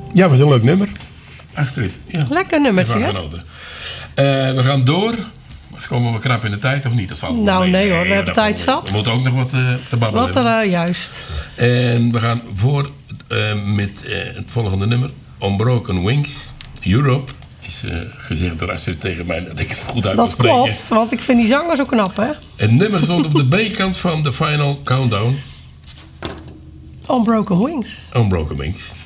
Ja, dat is een leuk nummer. Astrid. Ja. Lekker nummertje, Ervan hè? genoten. We gaan door. Dus komen we krap in de tijd of niet? Dat valt Nou, mee. nee hoor, we hebben tijd we zat. We moeten ook nog wat te babbelen hebben. Juist. En we gaan voor met het volgende nummer. Unbroken Wings. Europe. Is gezegd door Astrid tegen mij dat ik het goed uit moet Dat spreken. klopt, want ik vind die zanger zo knap, hè? Het nummer stond op de B-kant van de Final Countdown. Unbroken Wings. Unbroken Wings.